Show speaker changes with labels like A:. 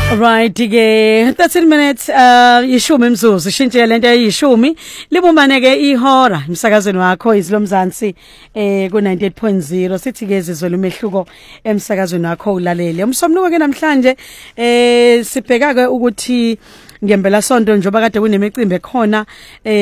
A: Right ke 13 minutes yishumi imzuzu shintshele lento eyishumi libumane ke ihora emsakazweni wakho izilomzansi ku 98.0 sithi ke izizwe lumehluko emsakazweni wakho ulalele umsomnuko ke namhlanje sibheka ke ukuthi ngempela sonto njoba kade kunemicimbi ekhona